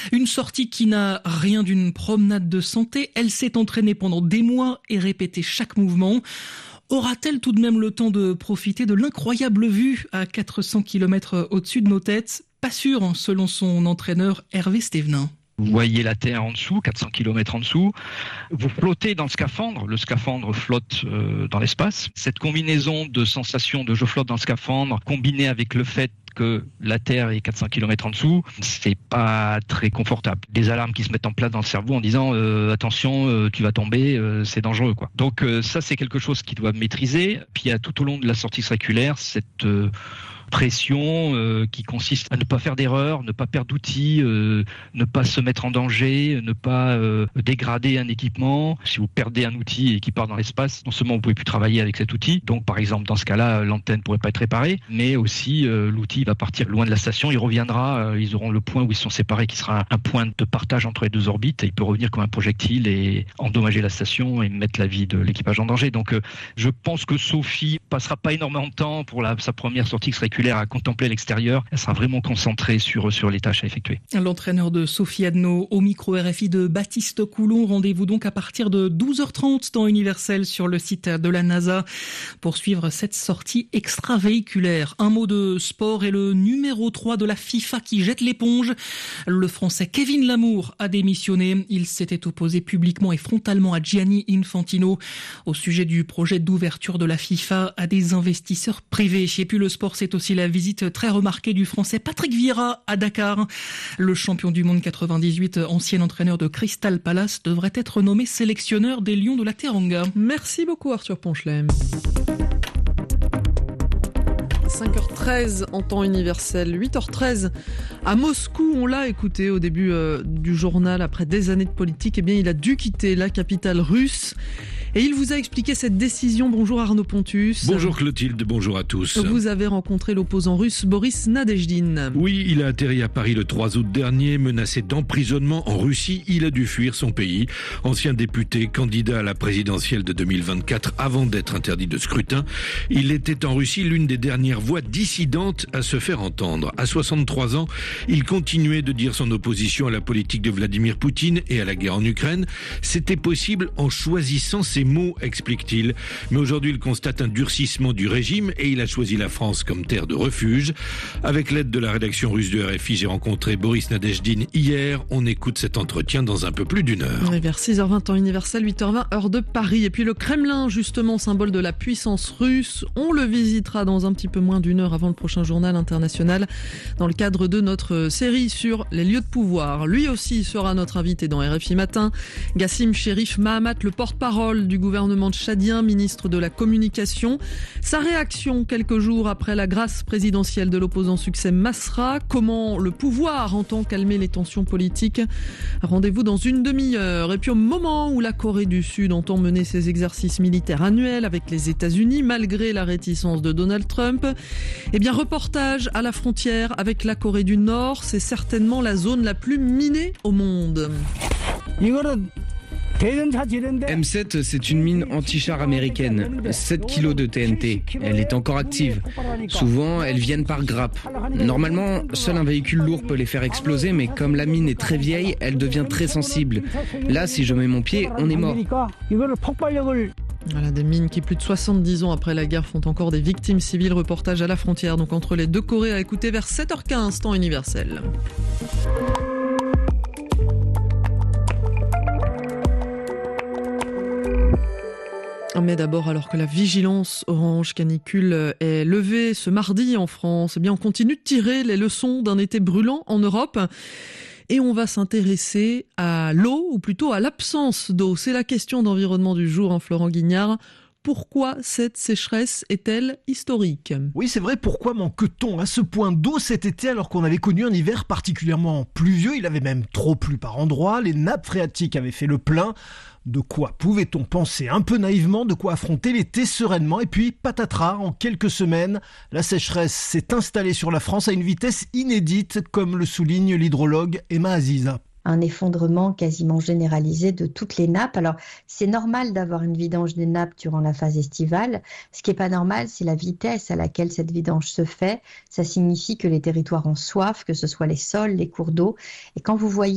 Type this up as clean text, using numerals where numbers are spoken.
Une sortie qui n'a rien d'une promenade de santé. Elle s'est entraînée pendant des mois et répété chaque mouvement. Aura-t-elle tout de même le temps de profiter de l'incroyable vue à 400 km au-dessus de nos têtes ? Pas sûr, selon son entraîneur Hervé Stévenin. Vous voyez la Terre en dessous, 400 km en dessous. Vous flottez dans le scaphandre flotte dans l'espace. Cette combinaison de sensations de je flotte dans le scaphandre, combinée avec le fait que la Terre est 400 km en dessous, c'est pas très confortable. Des alarmes qui se mettent en place dans le cerveau en disant attention, tu vas tomber, c'est dangereux, quoi. Donc ça, c'est quelque chose qu'ils doivent maîtriser. Puis il y a tout au long de la sortie circulaire cette pression qui consiste à ne pas faire d'erreurs, ne pas perdre d'outils, ne pas se mettre en danger, ne pas dégrader un équipement. Si vous perdez un outil qui part dans l'espace, non seulement vous pouvez plus travailler avec cet outil, donc par exemple dans ce cas-là l'antenne pourrait pas être réparée, mais aussi l'outil va partir loin de la station, il reviendra, ils auront le point où ils sont séparés qui sera un point de partage entre les deux orbites et il peut revenir comme un projectile et endommager la station et mettre la vie de l'équipage en danger. Donc je pense que Sophie passera pas énormément de temps pour sa première sortie extraculaire à contempler l'extérieur. Elle sera vraiment concentrée sur les tâches à effectuer. L'entraîneur de Sophie Adno au micro RFI de Baptiste Coulon. Rendez-vous donc à partir de 12h30 temps universel sur le site de la NASA pour suivre cette sortie extravéhiculaire. Un mot de sport et le numéro 3 de la FIFA qui jette l'éponge. Le Français Kevin Lamour a démissionné. Il s'était opposé publiquement et frontalement à Gianni Infantino au sujet du projet d'ouverture de la FIFA à des investisseurs privés. Et puis le sport, c'est aussi la visite très remarquée du Français Patrick Vieira à Dakar. Le champion du monde 98, ancien entraîneur de Crystal Palace, devrait être nommé sélectionneur des Lions de la Teranga. Merci beaucoup Arthur Ponchelem. 5h13 en temps universel, 8h13 à Moscou. On l'a écouté au début du journal. Après des années de politique, eh bien, il a dû quitter la capitale russe. Et il vous a expliqué cette décision. Bonjour Arnaud Pontus. Bonjour Clotilde, bonjour à tous. Vous avez rencontré l'opposant russe Boris Nadezhdin. Oui, il a atterri à Paris le 3 août dernier. Menacé d'emprisonnement en Russie, il a dû fuir son pays. Ancien député, candidat à la présidentielle de 2024 avant d'être interdit de scrutin, il était en Russie l'une des dernières voix dissidentes à se faire entendre. À 63 ans, il continuait de dire son opposition à la politique de Vladimir Poutine et à la guerre en Ukraine. C'était possible en choisissant ses mots, explique-t-il. Mais aujourd'hui, il constate un durcissement du régime et il a choisi la France comme terre de refuge. Avec l'aide de la rédaction russe de RFI, j'ai rencontré Boris Nadezhdin hier. On écoute cet entretien dans un peu plus d'une heure. Et vers 6h20 temps universel, 8h20 heure de Paris. Et puis le Kremlin, justement, symbole de la puissance russe. On le visitera dans un petit peu moins d'une heure avant le prochain journal international dans le cadre de notre série sur les lieux de pouvoir. Lui aussi sera notre invité dans RFI Matin. Gassim Cherif Mahamat, le porte-parole du gouvernement tchadien, ministre de la Communication. Sa réaction quelques jours après la grâce présidentielle de l'opposant Succès Masra. Comment le pouvoir entend calmer les tensions politiques. Rendez-vous dans une demi-heure. Et puis au moment où la Corée du Sud entend mener ses exercices militaires annuels avec les États-Unis, malgré la réticence de Donald Trump, eh bien reportage à la frontière avec la Corée du Nord. C'est certainement la zone la plus minée au monde. M7, c'est une mine anti-char américaine, 7 kilos de TNT. Elle est encore active. Souvent, elles viennent par grappe. Normalement, seul un véhicule lourd peut les faire exploser, mais comme la mine est très vieille, elle devient très sensible. Là, si je mets mon pied, on est mort. Voilà, des mines qui, plus de 70 ans après la guerre, font encore des victimes civiles. Reportage à la frontière, donc entre les deux Corées, à écouter vers 7h15, temps universel. Mais d'abord, alors que la vigilance orange canicule est levée ce mardi en France, eh bien on continue de tirer les leçons d'un été brûlant en Europe. Et on va s'intéresser à l'eau, ou plutôt à l'absence d'eau. C'est la question d'environnement du jour, Florent Guignard. Pourquoi cette sécheresse est-elle historique ? Oui, c'est vrai, pourquoi manque-t-on à ce point d'eau cet été alors qu'on avait connu un hiver particulièrement pluvieux ? Il avait même trop plu par endroits, les nappes phréatiques avaient fait le plein. De quoi pouvait-on penser un peu naïvement, de quoi affronter l'été sereinement ? Et puis, patatras, en quelques semaines, la sécheresse s'est installée sur la France à une vitesse inédite, comme le souligne l'hydrologue Emma Aziza. Un effondrement quasiment généralisé de toutes les nappes. Alors, c'est normal d'avoir une vidange des nappes durant la phase estivale. Ce qui n'est pas normal, c'est la vitesse à laquelle cette vidange se fait. Ça signifie que les territoires ont soif, que ce soit les sols, les cours d'eau. Et quand vous voyez